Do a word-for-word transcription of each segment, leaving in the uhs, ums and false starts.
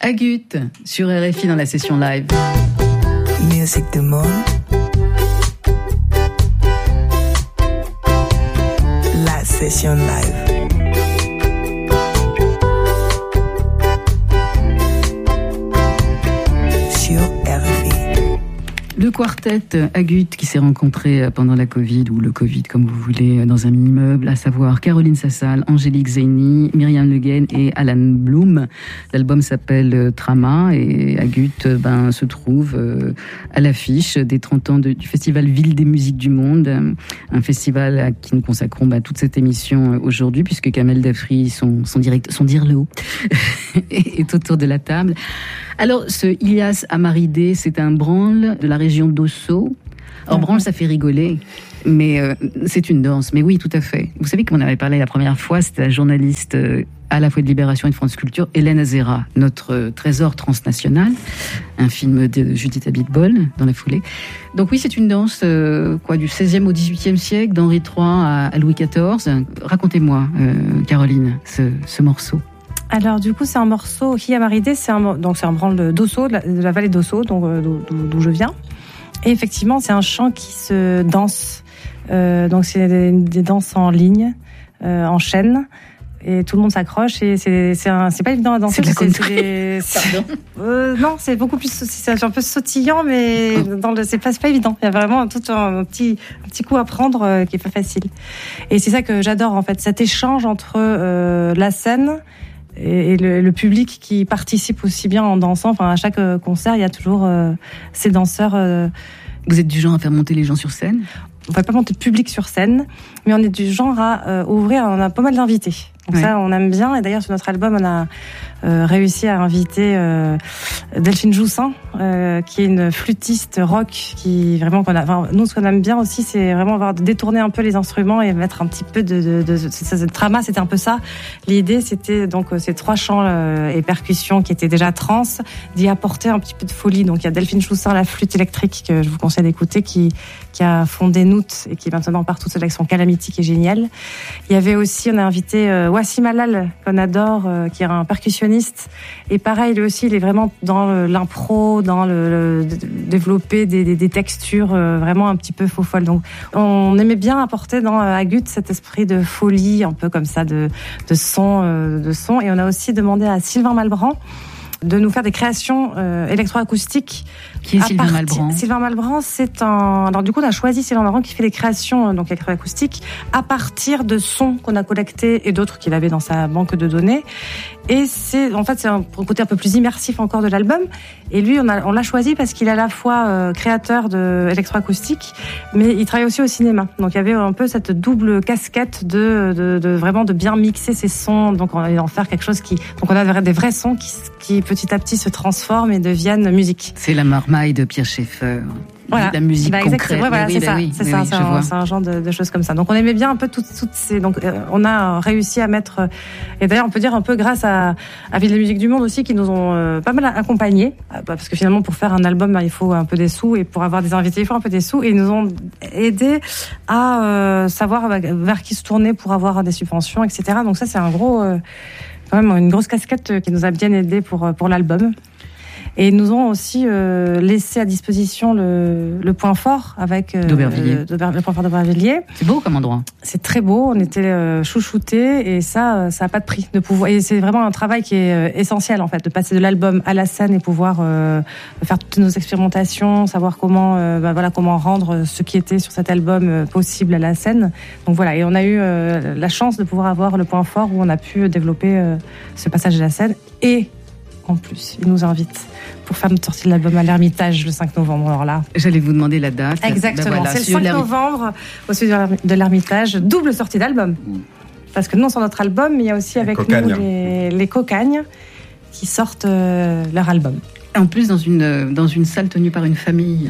Agut sur R F I dans la session live. Music du monde. La session live. Le quartet Agut qui s'est rencontré pendant la Covid, ou le Covid comme vous voulez, dans un immeuble, à savoir Caroline Sassal, Angélique Zeyni, Myriam Le Guen et Alan Bloom. L'album s'appelle Trama et Agut ben, se trouve euh, à l'affiche des trente ans de, du festival Ville des musiques du monde, un festival à qui nous consacrons ben, toute cette émission aujourd'hui, puisque Kamel Dafri, son, son, direct, son dirlo, est autour de la table. Alors, ce Ilias Amaridé, c'est un branle de la région d'Osso. Alors, branle, ça fait rigoler, mais euh, c'est une danse. Mais oui, tout à fait. Vous savez qu'on avait parlé la première fois, c'était la journaliste euh, à la fois de Libération et de France Culture, Hélène Azera, notre euh, trésor transnational, un film de Judith Abitbol, dans la foulée. Donc oui, c'est une danse euh, quoi, du seizième au dix-huitième siècle, d'Henri trois à, à Louis quatorze. Racontez-moi, euh, Caroline, ce, ce morceau. Alors du coup c'est un morceau Hiamaridé, c'est un donc c'est un branle d'Osso, de la, de la vallée d'Osso, donc d'où, d'où je viens. Et effectivement c'est un chant qui se danse, euh, donc c'est des, des danses en ligne, euh, en chaîne, et tout le monde s'accroche et c'est c'est un, c'est pas évident à danser. C'est de la c'est, c'est, c'est, Pardon. Euh, non c'est beaucoup plus c'est un peu sautillant, mais dans le, c'est pas c'est pas évident. Il y a vraiment tout un petit un petit coup à prendre euh, qui est pas facile. Et c'est ça que j'adore en fait, cet échange entre euh, la scène et le, le public qui participe aussi bien en dansant. Enfin, à chaque concert, il y a toujours euh, ces danseurs. Euh... Vous êtes du genre à faire monter les gens sur scène ? On ne va pas monter le public sur scène, mais on est du genre à euh, ouvrir. On a pas mal d'invités. Donc ouais. Ça, on aime bien. Et d'ailleurs, sur notre album, on a euh, réussi à inviter euh, Delphine Joussin, euh, qui est une flûtiste rock, qui vraiment qu'on a. Enfin, nous, ce qu'on aime bien aussi, c'est vraiment avoir détourner un peu les instruments et mettre un petit peu de. de, de, de, de, de Trama, c'était un peu ça. L'idée, c'était donc ces trois chants euh, et percussions qui étaient déjà trans, d'y apporter un petit peu de folie. Donc il y a Delphine Joussin, la flûte électrique que je vous conseille d'écouter, qui qui a fondé Noot et qui maintenant part toute seule avec son Calamity qui est génial. Il y avait aussi, on a invité euh, Wassim Halal, qu'on adore, euh, qui est un percussionniste. Et pareil, lui aussi, il est vraiment dans le, l'impro, dans le, le développer des, des, des textures euh, vraiment un petit peu faux folles. Donc, on aimait bien apporter dans euh, Agut cet esprit de folie, un peu comme ça, de, de son, euh, de son. Et on a aussi demandé à Sylvain Malbran de nous faire des créations euh, électroacoustiques. Qui est Sylvain partir... Malbran Sylvain Malbran, c'est un... Alors du coup, on a choisi Sylvain Malbran qui fait des créations donc électroacoustiques à partir de sons qu'on a collectés et d'autres qu'il avait dans sa banque de données. Et c'est, en fait, c'est un, un côté un peu plus immersif encore de l'album. Et lui, on, a, on l'a choisi parce qu'il est à la fois euh, créateur de électroacoustique, mais il travaille aussi au cinéma. Donc il y avait un peu cette double casquette de, de, de vraiment de bien mixer ces sons, donc on en faire quelque chose qui, donc on a des vrais sons qui, qui petit à petit se transforment et deviennent musique. C'est la marmaille de Pierre Schaeffer. Voilà. La musique bah, concrète. Ouais, voilà, oui, c'est, bah ça, oui, c'est oui, ça. Oui, c'est, un, c'est un genre de, de choses comme ça. Donc on aimait bien un peu toutes, toutes ces. Donc euh, on a réussi à mettre. Et d'ailleurs on peut dire un peu grâce à, à Ville des musiques du monde aussi qui nous ont euh, pas mal accompagnés, parce que finalement pour faire un album bah, il faut un peu des sous et pour avoir des invités il faut un peu des sous et ils nous ont aidés à euh, savoir vers qui se tourner pour avoir des subventions, et cetera. Donc ça c'est un gros, euh, quand même une grosse casquette qui nous a bien aidés pour pour l'album. Et ils nous ont aussi euh, laissé à disposition le, le point fort avec euh, d'Aubervilliers. Le, le point fort d'Aubervilliers. C'est beau comme endroit. C'est très beau. On était euh, chouchoutés et ça, ça a pas de prix de pouvoir. Et c'est vraiment un travail qui est euh, essentiel en fait, de passer de l'album à la scène et pouvoir euh, faire toutes nos expérimentations, savoir comment, euh, bah, voilà, comment rendre ce qui était sur cet album euh, possible à la scène. Donc voilà. Et on a eu euh, la chance de pouvoir avoir le point fort où on a pu développer euh, ce passage de la scène et en plus, ils nous invitent pour faire notre sortie de l'album à l'Ermitage le cinq novembre. Alors là, j'allais vous demander la date. Exactement, ben voilà, c'est le cinq novembre au studio de l'Ermitage, double sortie d'album. Mmh. Parce que non, sur notre album, il y a aussi avec les nous les, les Cocagnes qui sortent euh, leur album. En plus, dans une, dans une salle tenue par une famille.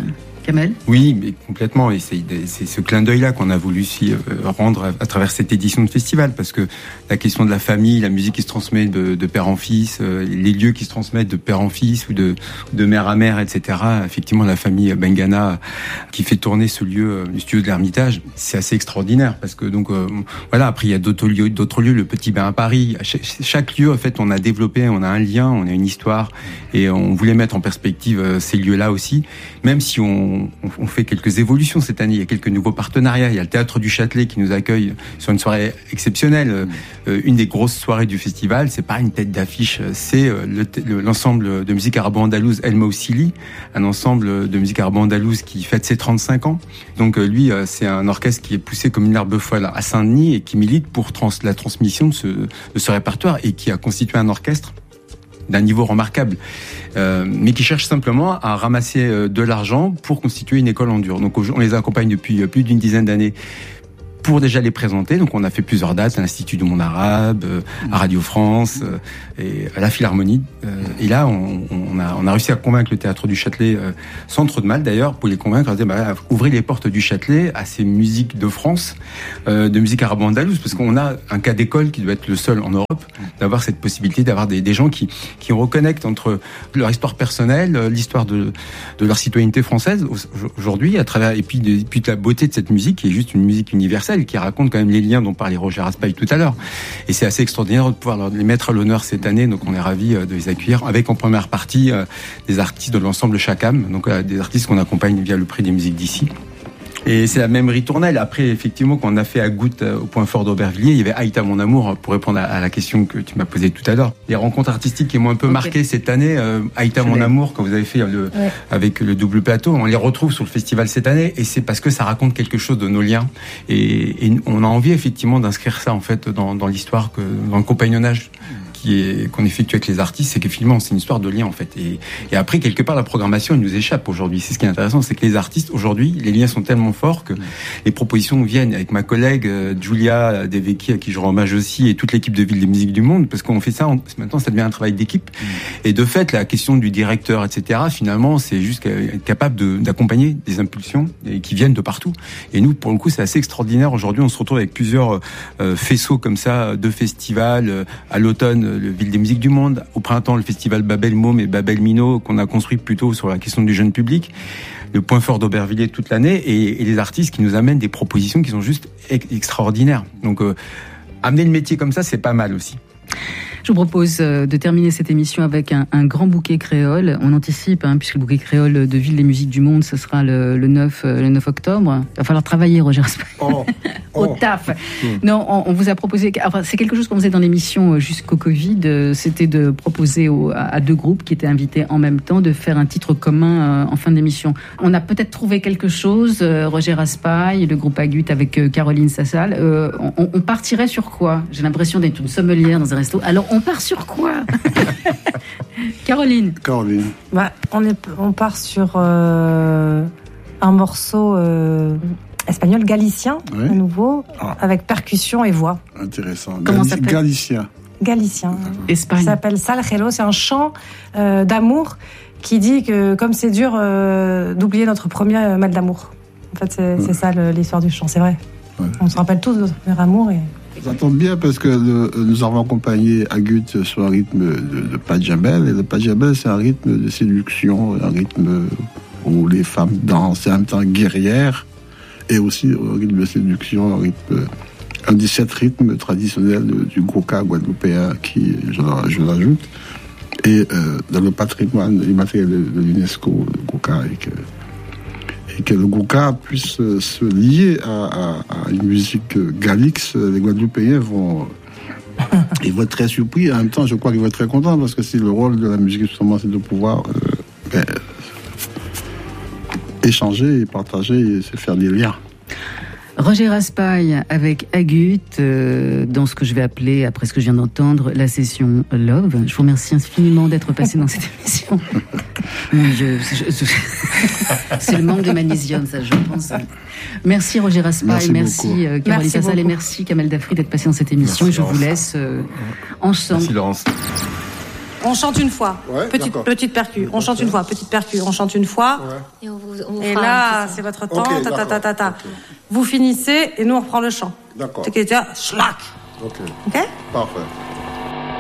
Kamel ? Oui, mais complètement. Et c'est, c'est ce clin d'œil-là qu'on a voulu aussi rendre à, à travers cette édition de festival, parce que la question de la famille, la musique qui se transmet de, de père en fils, euh, les lieux qui se transmettent de père en fils ou de, de mère à mère, et cetera. Effectivement, la famille Bengana qui fait tourner ce lieu, le studio de l'Ermitage, c'est assez extraordinaire, parce que donc euh, voilà. Après, il y a d'autres lieux, d'autres lieux, le Petit Bain à Paris. Chaque, chaque lieu, en fait, on a développé, on a un lien, on a une histoire, et on voulait mettre en perspective euh, ces lieux-là aussi, même si on On fait quelques évolutions cette année. Il y a quelques nouveaux partenariats. Il y a le Théâtre du Châtelet qui nous accueille sur une soirée exceptionnelle. Euh, une des grosses soirées du festival. C'est pas une tête d'affiche. C'est le, le, l'ensemble de musique arabo-andalouse El Moussili, un ensemble de musique arabo-andalouse qui fête ses trente-cinq ans. Donc lui, c'est un orchestre qui est poussé comme une herbe folle à Saint-Denis et qui milite pour trans, la transmission de ce, de ce répertoire et qui a constitué un orchestre d'un niveau remarquable, euh, mais qui cherche simplement à ramasser de l'argent pour constituer une école en dur. Donc on les accompagne depuis plus d'une dizaine d'années pour déjà les présenter. Donc on a fait plusieurs dates à l'Institut du Monde Arabe, à Radio France euh, et à la Philharmonie. Euh, et là, on, on, a, on a réussi à convaincre le Théâtre du Châtelet, euh, sans trop de mal d'ailleurs, pour les convaincre, à dire, bah, ouvrez les portes du Châtelet à ces musiques de France, euh, de musique arabo-andalouse, parce qu'on a un cas d'école qui doit être le seul en Europe, d'avoir cette possibilité d'avoir des, des gens qui, qui reconnectent entre leur histoire personnelle, l'histoire de, de leur citoyenneté française aujourd'hui, à travers, et puis, de, et puis de la beauté de cette musique, qui est juste une musique universelle, qui raconte quand même les liens dont parlait Roger Raspail tout à l'heure. Et c'est assez extraordinaire de pouvoir les mettre à l'honneur cette année. Donc on est ravis de les accueillir avec en première partie euh, des artistes de l'ensemble Chakam, donc euh, des artistes qu'on accompagne via le prix des musiques d'ici. Et c'est la même ritournelle. Après, effectivement, quand on a fait à Goutte au Point Fort d'Aubervilliers, il y avait Aïta Mon Amour, pour répondre à la question que tu m'as posée tout à l'heure. Les rencontres artistiques qui m'ont un peu okay. marqué cette année, euh, Aïta Mon Amour, quand vous avez fait le, ouais. avec le double plateau, on les retrouve sur le festival cette année, et c'est parce que ça raconte quelque chose de nos liens. Et, et on a envie, effectivement, d'inscrire ça, en fait, dans, dans l'histoire, que, dans le compagnonnage qui est, qu'on effectue avec les artistes, c'est qu'effectivement, c'est une histoire de lien, en fait. Et, et après, quelque part, la programmation, elle nous échappe aujourd'hui. C'est ce qui est intéressant, c'est que les artistes, aujourd'hui, les liens sont tellement forts que les propositions viennent avec ma collègue, euh, Julia Devecchi, à qui je rends hommage aussi, et toute l'équipe de Ville des Musiques du Monde, parce qu'on fait ça, on, maintenant, ça devient un travail d'équipe. Mmh. Et de fait, la question du directeur, et cetera, finalement, c'est juste être capable de, d'accompagner des impulsions et qui viennent de partout. Et nous, pour le coup, c'est assez extraordinaire. Aujourd'hui, on se retrouve avec plusieurs euh, faisceaux comme ça, de festivals, euh, à l'automne, le Ville des Musiques du Monde, au printemps, le festival Babel Môme et Babel Minot, qu'on a construit plutôt sur la question du jeune public, le Point Fort d'Aubervilliers toute l'année, et, et les artistes qui nous amènent des propositions qui sont juste ex- extraordinaires. Donc, euh, amener le métier comme ça, c'est pas mal aussi. Je vous propose de terminer cette émission avec un, un grand bouquet créole. On anticipe, hein, puisque le bouquet créole de Ville des Musiques du Monde, ce sera le, le, neuf, le neuf octobre. Il va falloir travailler, Roger Raspail. Oh, oh. Au taf. Mmh. Non, on, on vous a proposé... Enfin, c'est quelque chose qu'on faisait dans l'émission jusqu'au Covid. C'était de proposer au, à deux groupes qui étaient invités en même temps de faire un titre commun en fin d'émission. On a peut-être trouvé quelque chose, Roger Raspail, le groupe Agut avec Caroline Sassal. Euh, on, on partirait sur quoi ? J'ai l'impression d'être une sommelière dans un resto. Alors, on part sur quoi ? Caroline. Caroline. Bah, on, est, on part sur euh, un morceau euh, espagnol galicien, oui. à nouveau, ah. avec percussion et voix. Intéressant. Comment Gali- ça s'appelle ? Galicien. Galicien. Espagne. Ça s'appelle Salgelo. C'est un chant euh, d'amour qui dit que comme c'est dur euh, d'oublier notre premier mal d'amour. En fait, c'est, ouais. c'est ça le, l'histoire du chant, c'est vrai. Ouais. On se rappelle tous de notre premier amour et... Ça tombe bien parce que le, nous avons accompagné Agut sur un rythme de, de Pajabel. Et le Pajabel, c'est un rythme de séduction, un rythme où les femmes dansent, en même temps guerrières, et aussi un rythme de séduction, un rythme, un des sept rythmes traditionnels du Goka guadeloupéen qui, je, je l'ajoute, et euh, dans le patrimoine immatériel de, de l'UNESCO, le Goka, et que, et que le Goka puisse se lier à, à, à une musique galix. Les Guadeloupéens vont, ils vont être très surpris. En même temps, je crois qu'ils vont être très contents parce que c'est le rôle de la musique, justement, c'est de pouvoir euh, ben, échanger et partager et se faire des liens. Roger Raspail avec Agut, euh, dans ce que je vais appeler, après ce que je viens d'entendre, la session Love. Je vous remercie infiniment d'être passé dans cette émission. je, je, je, c'est le manque de magnésium, ça, je pense. Merci Roger Raspail, merci, merci euh, Caroline Sassal, et merci Kamel Dafri d'être passé dans cette émission. Merci, et je Laurence. Vous laisse euh, ensemble. Merci Laurence. On chante une fois. Ouais, petite, d'accord. petite percu. On chante une fois. Petite percu. On chante une fois. Ouais. Et, on vous, on vous Et fera là, un petit- c'est votre temps. Ok, ta, ta, ta, ta, ta. d'accord. Ok. Vous finissez et nous on reprend le chant. D'accord. C'est que tu as schlack. Ok. Ok? Parfait.